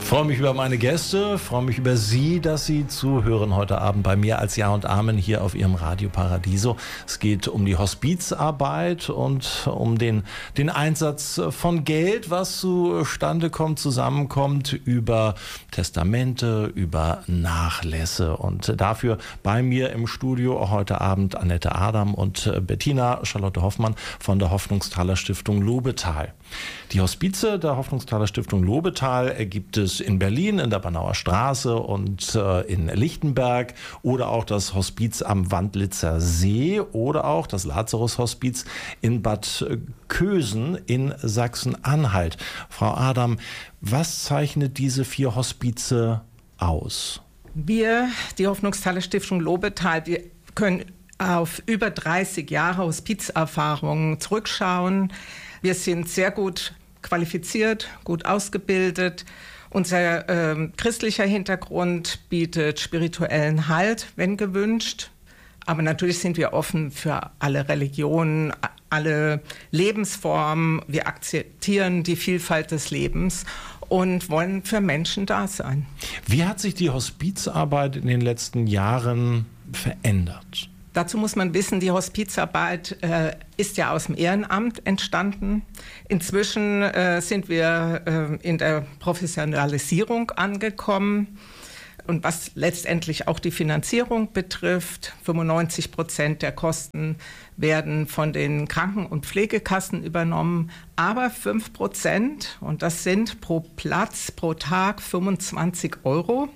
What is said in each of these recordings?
Freue mich über meine Gäste, freue mich über Sie, dass Sie zuhören heute Abend bei mir als Ja und Amen hier auf Ihrem Radio Paradiso. Es geht um die Hospizarbeit und um den Einsatz von Geld, was zustande kommt, zusammenkommt über Testamente, über Nachlässe. Und dafür bei mir im Studio heute Abend Annette Adam und Bettina Charlotte Hoffmann von der Hoffnungsthaler Stiftung Lobetal. Die Hospize der Hoffnungsthaler Stiftung Lobetal gibt es in Berlin, in der Bernauer Straße und in Lichtenberg oder auch das Hospiz am Wandlitzer See oder auch das Lazarus-Hospiz in Bad Kösen in Sachsen-Anhalt. Frau Adam, was zeichnet diese 4 Hospize aus? Wir, die Hoffnungsthaler Stiftung Lobetal, wir können auf über 30 Jahre Hospizerfahrung zurückschauen. Wir sind sehr gut qualifiziert, gut ausgebildet. Unser christlicher Hintergrund bietet spirituellen Halt, wenn gewünscht. Aber natürlich sind wir offen für alle Religionen, alle Lebensformen. Wir akzeptieren die Vielfalt des Lebens und wollen für Menschen da sein. Wie hat sich die Hospizarbeit in den letzten Jahren verändert? Dazu muss man wissen, die Hospizarbeit ist ja aus dem Ehrenamt entstanden. Inzwischen sind wir in der Professionalisierung angekommen. Und was letztendlich auch die Finanzierung betrifft, 95% der Kosten werden von den Kranken- und Pflegekassen übernommen. Aber 5%, und das sind pro Platz, pro Tag 25 €,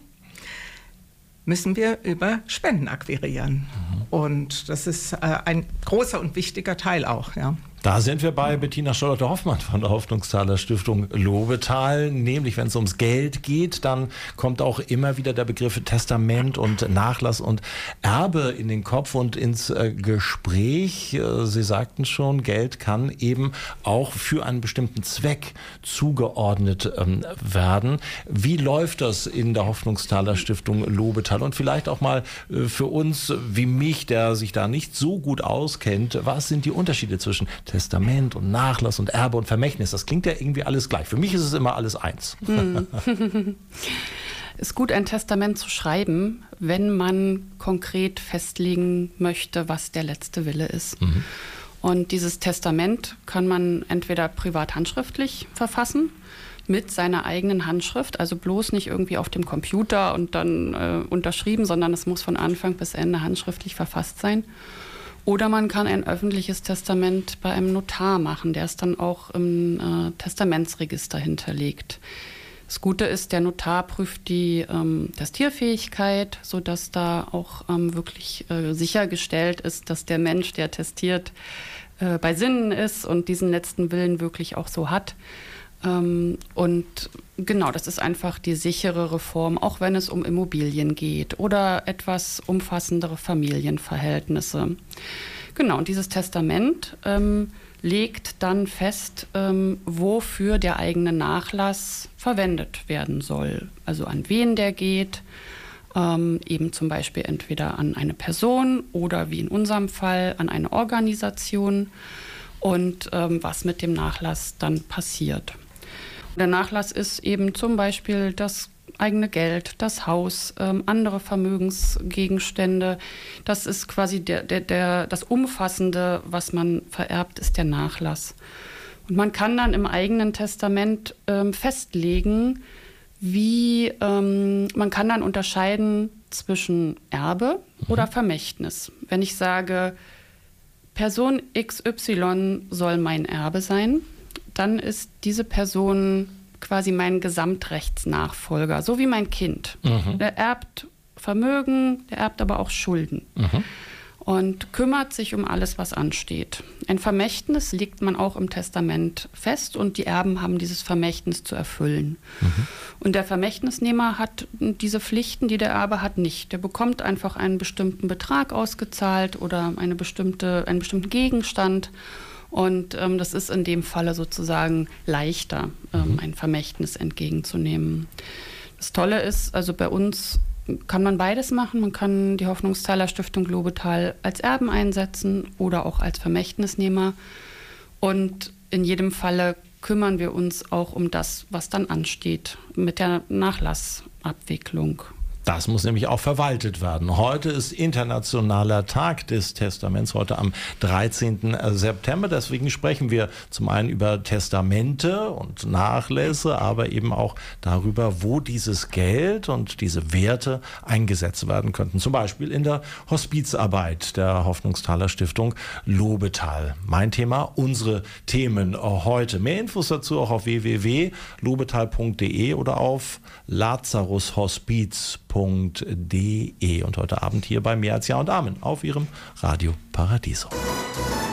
müssen wir über Spenden akquirieren. Und das ist ein großer und wichtiger Teil auch, ja. Da sind wir bei Bettina Charlotte Hoffmann von der Hoffnungsthaler Stiftung Lobetal. Nämlich, wenn es ums Geld geht, dann kommt auch immer wieder der Begriff Testament und Nachlass und Erbe in den Kopf und ins Gespräch. Sie sagten schon, Geld kann eben auch für einen bestimmten Zweck zugeordnet werden. Wie läuft das in der Hoffnungsthaler Stiftung Lobetal? Und vielleicht auch mal für uns, wie mich, der sich da nicht so gut auskennt, was sind die Unterschiede zwischen Testament und Nachlass und Erbe und Vermächtnis? Das klingt ja irgendwie alles gleich. Für mich ist es immer alles eins. Ist gut, ein Testament zu schreiben, wenn man konkret festlegen möchte, was der letzte Wille ist. Und dieses Testament kann man entweder privat handschriftlich verfassen, mit seiner eigenen Handschrift, also bloß nicht irgendwie auf dem Computer und dann unterschrieben, sondern es muss von Anfang bis Ende handschriftlich verfasst sein. Oder man kann ein öffentliches Testament bei einem Notar machen, der es dann auch im Testamentsregister hinterlegt. Das Gute ist, der Notar prüft die Testierfähigkeit, sodass da auch wirklich sichergestellt ist, dass der Mensch, der testiert, bei Sinnen ist und diesen letzten Willen wirklich auch so hat. Und genau, das ist einfach die sicherere Form, auch wenn es um Immobilien geht oder etwas umfassendere Familienverhältnisse. Genau, und dieses Testament legt dann fest, wofür der eigene Nachlass verwendet werden soll. Also an wen der geht, eben zum Beispiel entweder an eine Person oder wie in unserem Fall an eine Organisation und was mit dem Nachlass dann passiert. Der Nachlass ist eben zum Beispiel das eigene Geld, das Haus, andere Vermögensgegenstände. Das ist quasi das Umfassende, was man vererbt, ist der Nachlass. Und man kann dann im eigenen Testament festlegen, man kann dann unterscheiden zwischen Erbe oder Vermächtnis. Wenn ich sage, Person XY soll mein Erbe sein, dann ist diese Person quasi mein Gesamtrechtsnachfolger, so wie mein Kind. Der erbt Vermögen, der erbt aber auch Schulden und kümmert sich um alles, was ansteht. Ein Vermächtnis legt man auch im Testament fest und die Erben haben dieses Vermächtnis zu erfüllen. Und der Vermächtnisnehmer hat diese Pflichten, die der Erbe hat, nicht. Der bekommt einfach einen bestimmten Betrag ausgezahlt oder einen bestimmten Gegenstand. Und das ist in dem Falle sozusagen leichter, ein Vermächtnis entgegenzunehmen. Das Tolle ist, also bei uns kann man beides machen. Man kann die Hoffnungsthaler Stiftung Lobetal als Erben einsetzen oder auch als Vermächtnisnehmer. Und in jedem Falle kümmern wir uns auch um das, was dann ansteht mit der Nachlassabwicklung. Das muss nämlich auch verwaltet werden. Heute ist Internationaler Tag des Testaments, heute am 13. September. Deswegen sprechen wir zum einen über Testamente und Nachlässe, aber eben auch darüber, wo dieses Geld und diese Werte eingesetzt werden könnten. Zum Beispiel in der Hospizarbeit der Hoffnungsthaler Stiftung Lobetal. Mein Thema, unsere Themen heute. Mehr Infos dazu auch auf www.lobetal.de oder auf lazarushospiz.de. Und heute Abend hier bei Mehr als Jahr und Amen auf Ihrem Radio Paradiso.